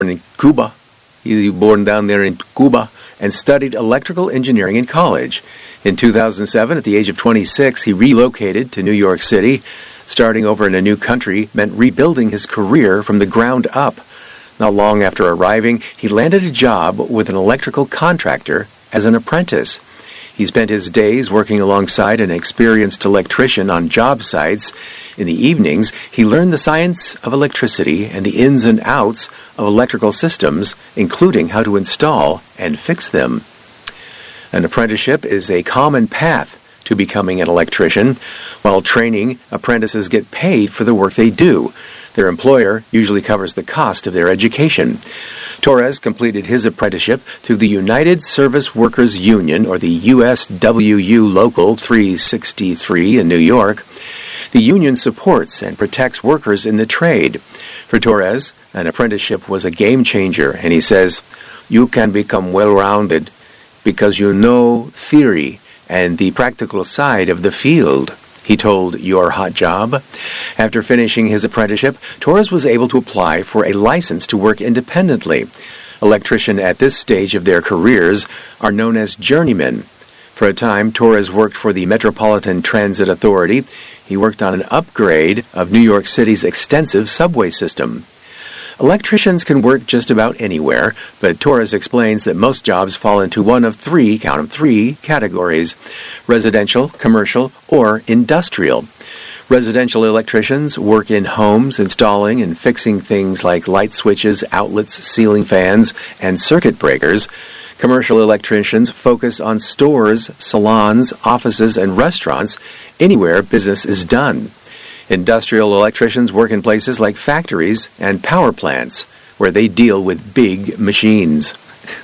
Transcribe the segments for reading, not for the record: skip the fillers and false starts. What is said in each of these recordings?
in Cuba. He was born down there in Cuba and studied electrical engineering in college. In 2007, at the age of 26, he relocated to New York City. Starting over in a new country meant rebuilding his career from the ground up. Not long after arriving, he landed a job with an electrical contractor as an apprentice. He spent his days working alongside an experienced electrician on job sites. In the evenings, he learned the science of electricity and the ins and outs of electrical systems, including how to install and fix them. An apprenticeship is a common path to becoming an electrician. While training, apprentices get paid for the work they do. Their employer usually covers the cost of their education. Torres completed his apprenticeship through the United Service Workers Union, or the USWU Local 363 in New York. The union supports and protects workers in the trade. For Torres, an apprenticeship was a game changer, and he says, "You can become well-rounded because you know theory and the practical side of the field," he told Your Hot Job. After finishing his apprenticeship, Torres was able to apply for a license to work independently. Electricians at this stage of their careers are known as journeymen. For a time, Torres worked for the Metropolitan Transit Authority. He worked on an upgrade of New York City's extensive subway system. Electricians can work just about anywhere, but Torres explains that most jobs fall into one of three, count 'em three, categories: residential, commercial, or industrial. Residential electricians work in homes, installing and fixing things like light switches, outlets, ceiling fans, and circuit breakers. Commercial electricians focus on stores, salons, offices, and restaurants, anywhere business is done. Industrial electricians work in places like factories and power plants, where they deal with big machines.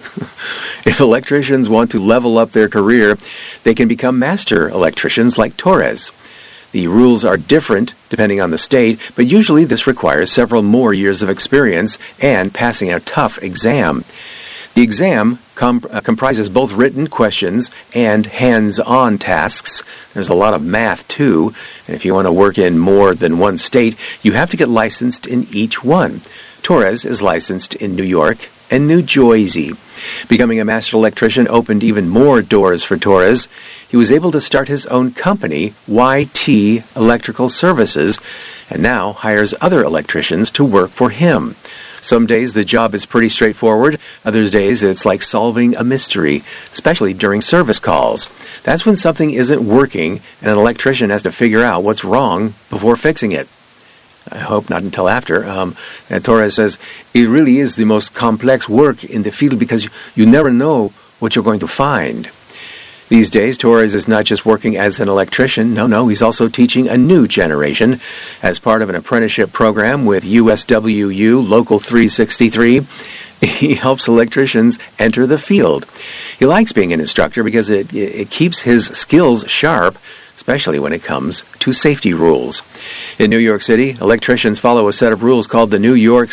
If electricians want to level up their career, they can become master electricians like Torres. The rules are different depending on the state, but usually this requires several more years of experience and passing a tough exam. The exam comprises both written questions and hands-on tasks. There's a lot of math, too, and if you want to work in more than one state, you have to get licensed in each one. Torres is licensed in New York and New Jersey. Becoming a master electrician opened even more doors for Torres. He was able to start his own company, YT Electrical Services, and now hires other electricians to work for him. Some days the job is pretty straightforward. Other days it's like solving a mystery, especially during service calls. That's when something isn't working and an electrician has to figure out what's wrong before fixing it. I hope not until after. Torres says, it really is the most complex work in the field because you never know what you're going to find. These days, Torres is not just working as an electrician. No, he's also teaching a new generation. As part of an apprenticeship program with USWU Local 363, he helps electricians enter the field. He likes being an instructor because it keeps his skills sharp, especially when it comes to safety rules. In New York City, electricians follow a set of rules called the New York